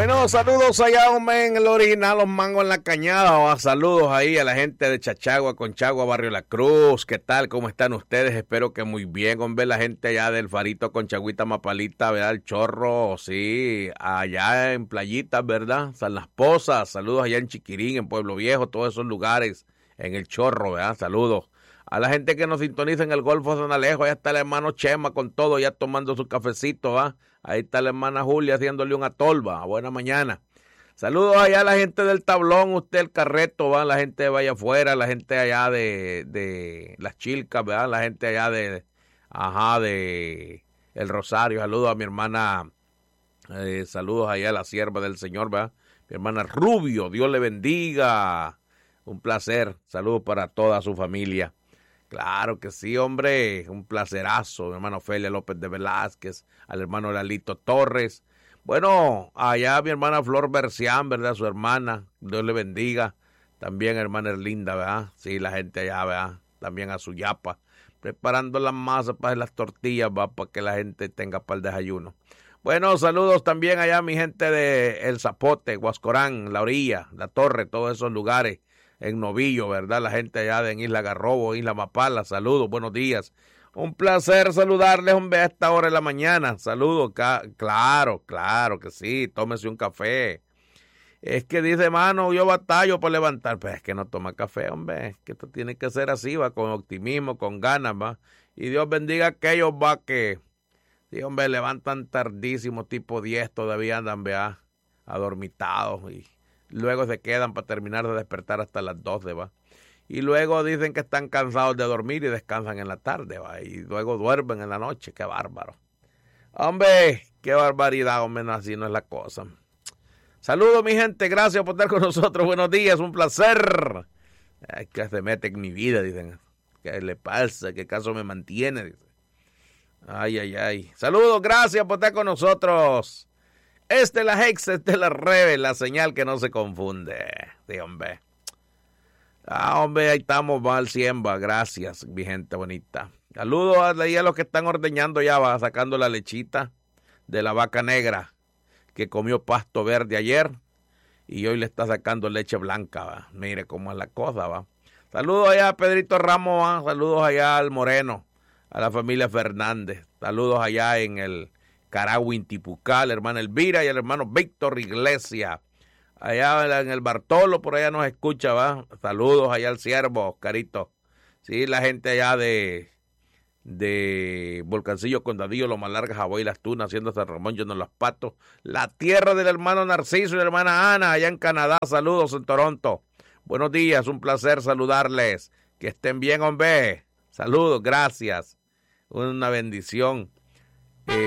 Bueno, saludos allá, hombre, en el original, los mangos en la cañada. Saludos ahí a la gente de Chachagua, Conchagua, Barrio La Cruz. ¿Qué tal? ¿Cómo están ustedes? Espero que muy bien, hombre. La gente allá del Farito, Conchagüita, Mapalita, ¿verdad? El Chorro, sí, allá en Playitas, ¿verdad? San Las Pozas. Saludos allá en Chiquirín, en Pueblo Viejo, todos esos lugares, en el Chorro, ¿verdad? Saludos. A la gente que nos sintoniza en el Golfo San Alejo, allá está el hermano Chema con todo, ya tomando su cafecito, ¿va? Ahí está la hermana Julia haciéndole un atolva. Buena mañana. Saludos allá a la gente del Tablón, usted el Carreto, ¿va? La gente de Valle Afuera, la gente allá de Las Chilcas, ¿verdad? La gente allá de El Rosario. Saludos a mi hermana, saludos allá a la sierva del Señor, ¿verdad? Mi hermana Rubio, Dios le bendiga. Un placer. Saludos para toda su familia. Claro que sí, hombre, un placerazo, mi hermano Ofelia López de Velázquez, al hermano Lalito Torres. Bueno, allá mi hermana Flor Bercián, ¿verdad? Su hermana, Dios le bendiga. También hermana Erlinda, ¿verdad? Sí, la gente allá, ¿verdad? También a su yapa, preparando las masas para las tortillas, ¿va? Para que la gente tenga para el desayuno. Bueno, saludos también allá a mi gente de El Zapote, Huascorán, La Orilla, La Torre, todos esos lugares. En Novillo, ¿verdad? La gente allá de en Isla Garrobo, Isla Mapala, saludos, buenos días. Un placer saludarles, hombre, a esta hora de la mañana. Saludos, claro que sí, tómese un café. Es que dice, mano, yo batallo para levantar. Pues es que no toma café, hombre, es que esto tiene que ser así, va, con optimismo, con ganas, va. Y Dios bendiga a aquellos, va, que, sí, hombre, levantan tardísimo, tipo 10, todavía andan, vea, adormitados y luego se quedan para terminar de despertar hasta las 12, va. Y luego dicen que están cansados de dormir y descansan en la tarde, va. Y luego duermen en la noche. Qué bárbaro. Hombre, qué barbaridad, hombre, así no es la cosa. Saludos, mi gente. Gracias por estar con nosotros. Buenos días, un placer. Ay, que se mete en mi vida, dicen. ¿Qué le pasa? ¿Qué caso me mantiene? Dicen. Ay. Saludos, gracias por estar con nosotros. Esta es la Hex, esta es la Rebe, la señal que no se confunde. Sí, hombre. Hombre, ahí estamos, va al 100, va. Gracias, mi gente bonita. Saludos a los que están ordeñando ya, va, sacando la lechita de la vaca negra que comió pasto verde ayer y hoy le está sacando leche blanca, va. Mire cómo es la cosa, va. Saludos allá a Pedrito Ramos, va. Saludos allá al Moreno, a la familia Fernández. Saludos allá en el Caragüín, Tipucal, la hermana Elvira y el hermano Víctor Iglesias. Allá en el Bartolo, por allá nos escucha, ¿va? Saludos allá al Siervo, Oscarito. Sí, la gente allá de Volcancillo, Condadillo, Loma Larga, Jabón y Las Tunas, haciendo San Ramón, Lleno Los Patos. La tierra del hermano Narciso y la hermana Ana, allá en Canadá. Saludos en Toronto. Buenos días, un placer saludarles. Que estén bien, hombre. Saludos, gracias. Una bendición.